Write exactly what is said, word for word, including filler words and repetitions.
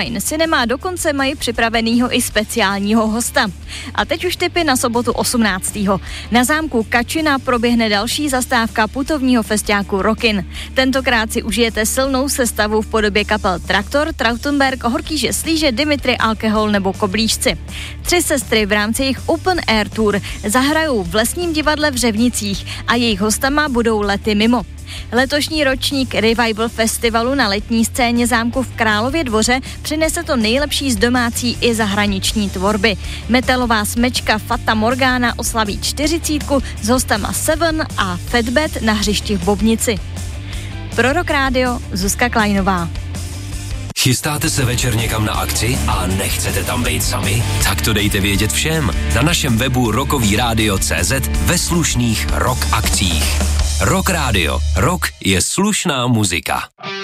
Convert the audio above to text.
Cinema dokonce mají připravenýho i speciálního hosta. A teď už tipy na sobotu osmnáctého Na zámku Kačina proběhne další zastávka putovního festiáku Rockin. Tentokrát si užijete silnou sestavu v podobě kapel Traktor, Trautenberg, Horkýže Slíže, Dimitri, Alkohol nebo Koblížci. Tři sestry v rámci jejich Open Air Tour zahrajou v Lesním divadle v Řevnicích a jejich hostama budou Lety mimo. Letošní ročník Revival Festivalu na letní scéně zámku v Králově Dvoře přinese to nejlepší z domácí i zahraniční tvorby. Metalová smečka Fata Morgana oslaví čtyřicítku s hostama Seven a Fatbed na hřišti v Bobnici. Pro Rock Radio Zuzka Kleinová. Chystáte se večer někam na akci a nechcete tam být sami? Tak to dejte vědět všem na našem webu rockový rádio tečka cé zet ve slušných rock akcích. Rock Radio. Rock je slušná muzika.